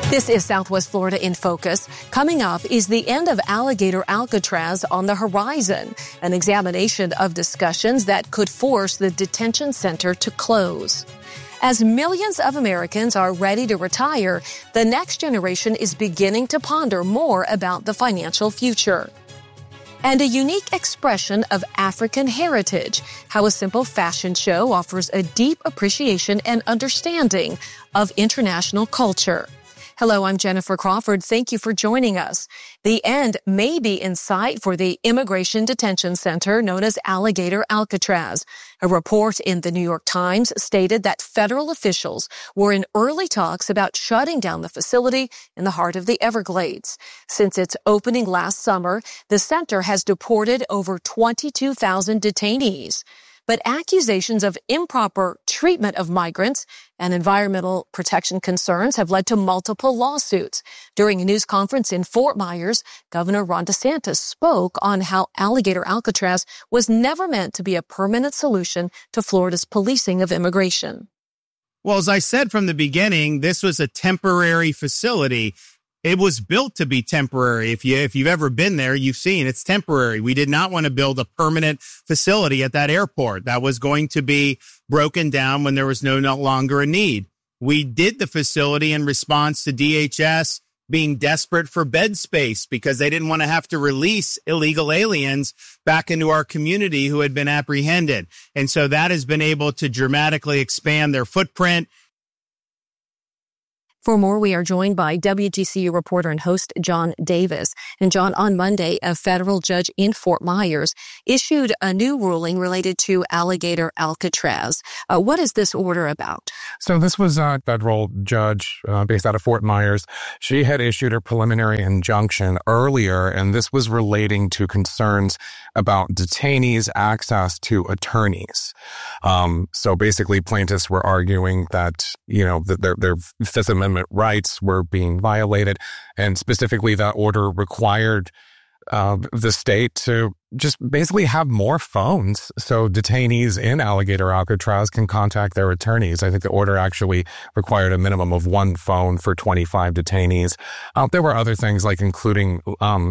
This is Southwest Florida in Focus. Coming up is the end of Alligator Alcatraz on the horizon, an examination of discussions that could force the detention center to close. As millions of Americans are ready to retire, the next generation is beginning to ponder more about the financial future. And a unique expression of African heritage, how a simple fashion show offers a deep appreciation and understanding of international culture. Hello, I'm Jennifer Crawford. Thank you for joining us. The end may be in sight for the Immigration Detention Center known as Alligator Alcatraz. A report in the New York Times stated that federal officials were in early talks about shutting down the facility in the heart of the Everglades. Since its opening last summer, the center has deported over 22,000 detainees. But accusations of improper treatment of migrants and environmental protection concerns have led to multiple lawsuits. During a news conference in Fort Myers, Governor Ron DeSantis spoke on how Alligator Alcatraz was never meant to be a permanent solution to Florida's policing of immigration. Well, as I said from the beginning, this was a temporary facility. It was built to be temporary. If you've ever been there, you've seen it's temporary. We did not want to build a permanent facility at that airport. That was going to be broken down when there was no longer a need. We did the facility in response to DHS being desperate for bed space because they didn't want to have to release illegal aliens back into our community who had been apprehended. And so that has been able to dramatically expand their footprint. For more, we are joined by WGCU reporter and host John Davis. And John, on Monday, a federal judge in Fort Myers issued a new ruling related to Alligator Alcatraz. What is this order about? So this was a federal judge based out of Fort Myers. She had issued a preliminary injunction earlier, and this was relating to concerns about detainees' access to attorneys. So basically, plaintiffs were arguing that, that their Fifth Amendment rights were being violated, and specifically that order required the state to just basically have more phones so detainees in Alligator Alcatraz can contact their attorneys. I think the order actually required a minimum of one phone for 25 detainees. There were other things like including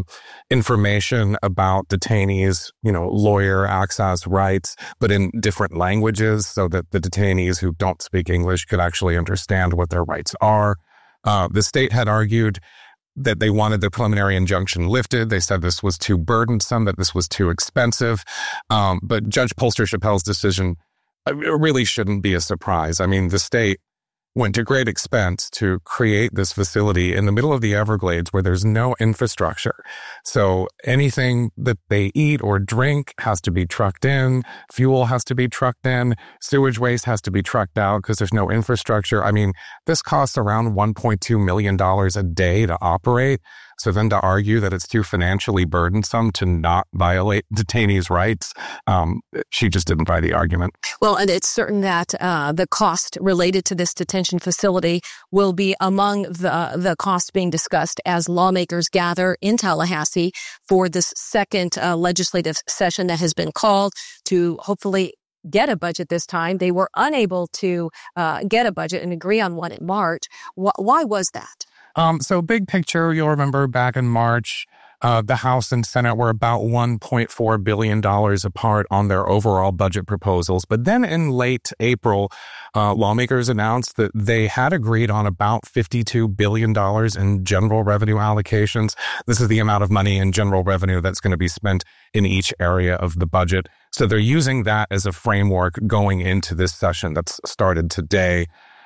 information about detainees, lawyer access rights, but in different languages so that the detainees who don't speak English could actually understand what their rights are. The state had argued that they wanted the preliminary injunction lifted. They said this was too burdensome, that this was too expensive. But Judge Polster-Chappell's decision really shouldn't be a surprise. I mean, the state went to great expense to create this facility in the middle of the Everglades where there's no infrastructure. So anything that they eat or drink has to be trucked in, fuel has to be trucked in, sewage waste has to be trucked out because there's no infrastructure. I mean, this costs around $1.2 million a day to operate. So then to argue that it's too financially burdensome to not violate detainees' rights, she just didn't buy the argument. Well, and it's certain that the cost related to this detention facility will be among the costs being discussed as lawmakers gather in Tallahassee for this second legislative session that has been called to hopefully get a budget this time. They were unable to get a budget and agree on one in March. Why was that? So big picture, you'll remember back in March, the House and Senate were about $1.4 billion apart on their overall budget proposals. But then in late April, lawmakers announced that they had agreed on about $52 billion in general revenue allocations. This is the amount of money in general revenue that's going to be spent in each area of the budget. So they're using that as a framework going into this session that's started today.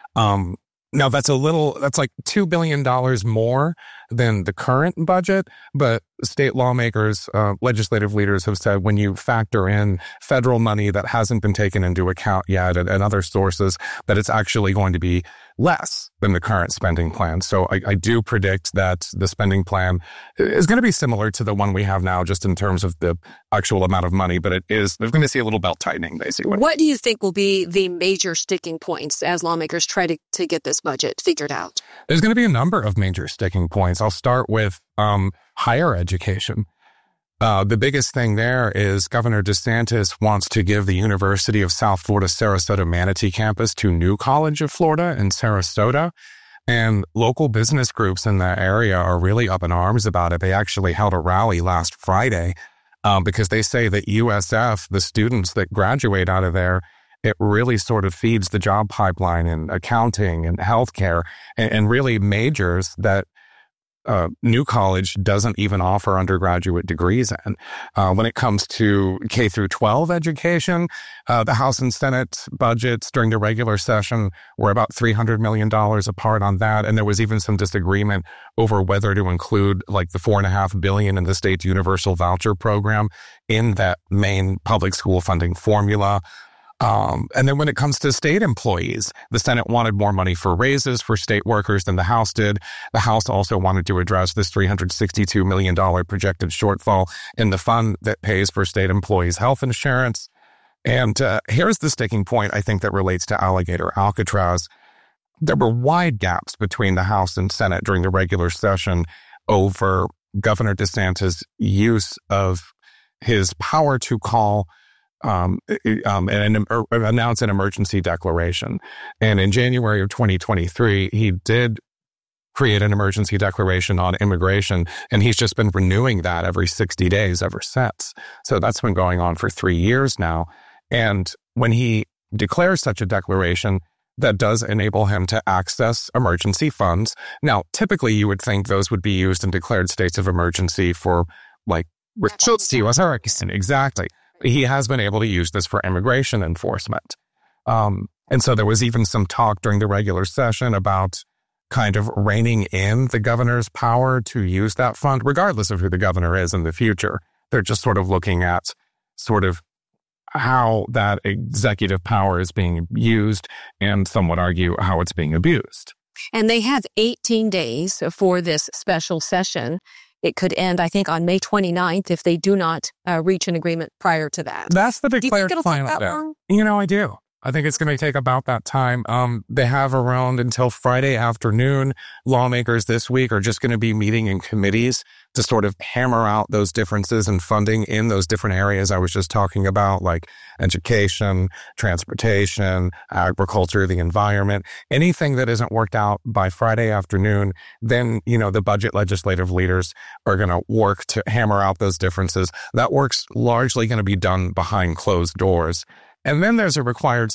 Now, that's like $2 billion more than the current budget, but state lawmakers, legislative leaders have said when you factor in federal money that hasn't been taken into account yet and other sources, that it's actually going to be less than the current spending plan. So I do predict that the spending plan is going to be similar to the one we have now, just in terms of the actual amount of money, but they're going to see a little belt tightening, basically. What do you think will be the major sticking points as lawmakers try to get this budget figured out? There's going to be a number of major sticking points. I'll start with higher education. The biggest thing there is Governor DeSantis wants to give the University of South Florida Sarasota Manatee campus to New College of Florida in Sarasota. And local business groups in that area are really up in arms about it. They actually held a rally last Friday because they say that USF, the students that graduate out of there, it really sort of feeds the job pipeline in accounting and healthcare and really majors that New College doesn't even offer undergraduate degrees in. When it comes to K through 12 education, the House and Senate budgets during the regular session were about $300 million apart on that. And there was even some disagreement over whether to include like the $4.5 billion in the state's universal voucher program in that main public school funding formula. And then when it comes to state employees, the Senate wanted more money for raises for state workers than the House did. The House also wanted to address this $362 million projected shortfall in the fund that pays for state employees' health insurance. And here's the sticking point, I think, that relates to Alligator Alcatraz. There were wide gaps between the House and Senate during the regular session over Governor DeSantis' use of his power to call and announce an emergency declaration. And in January of 2023, he did create an emergency declaration on immigration, and he's just been renewing that every 60 days ever since. So that's been going on for 3 years now. And when he declares such a declaration, that does enable him to access emergency funds. Now, typically you would think those would be used in declared states of emergency for like exactly. He has been able to use this for immigration enforcement. And so there was even some talk during the regular session about kind of reining in the governor's power to use that fund, regardless of who the governor is in the future. They're just sort of looking at sort of how that executive power is being used and some would argue how it's being abused. And they have 18 days for this special session. It could end, I think, on May 29th if they do not reach an agreement prior to that. That's the declared do you think it'll final. take that long? You know, I do. I think it's going to take about that time. They have around until Friday afternoon. Lawmakers this week are just going to be meeting in committees to sort of hammer out those differences in funding in those different areas I was just talking about, like education, transportation, agriculture, the environment. Anything that isn't worked out by Friday afternoon, then, you know, the budget legislative leaders are going to work to hammer out those differences. That work's largely going to be done behind closed doors. And then there's a required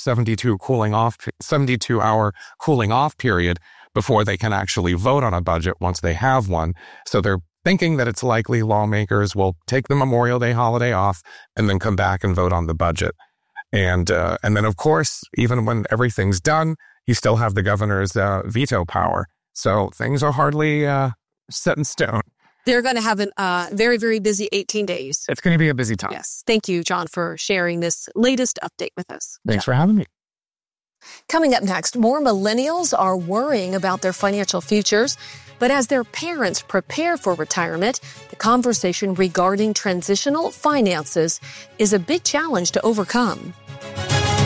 72-hour cooling off period before they can actually vote on a budget once they have one. So they're thinking that it's likely lawmakers will take the Memorial Day holiday off and then come back and vote on the budget. And then, of course, even when everything's done, you still have the governor's veto power. So things are hardly set in stone. They're going to have a very, very busy 18 days. It's going to be a busy time. Yes. Thank you, John, for sharing this latest update with us. Thanks for having me. Coming up next, more millennials are worrying about their financial futures. But as their parents prepare for retirement, the conversation regarding transitional finances is a big challenge to overcome.